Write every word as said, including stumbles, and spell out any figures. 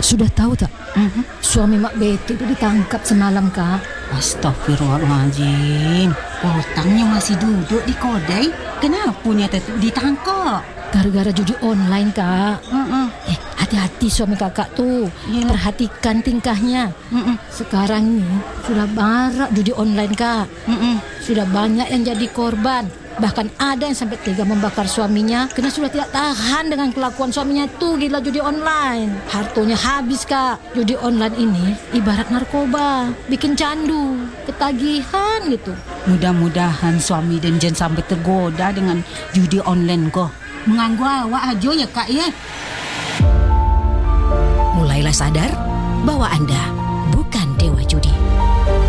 sudah tahu tak? Mhm. Suami Mak Betty itu ditangkap semalam, Kak. Astagfirullahaladzim. Potangnya masih duduk di kodai. Kenapanya tetap ditangkap? Gara-gara judi online, Kak. Mm-mm. Eh, hati-hati suami kakak tuh. Iya. Perhatikan tingkahnya. Mm-mm. Sekarang ini sudah marak judi online, Kak. Mm-mm. Sudah banyak yang jadi korban. Bahkan ada yang sampai tega membakar suaminya karena sudah tidak tahan dengan kelakuan suaminya itu gila judi online. Hartonya habis, Kak. Judi online ini ibarat narkoba, bikin candu, ketagihan gitu. Mudah-mudahan suami dan Jen sampai tergoda dengan judi online kok. Mengganggu awak aja ya, Kak ya. Mulailah sadar bahwa Anda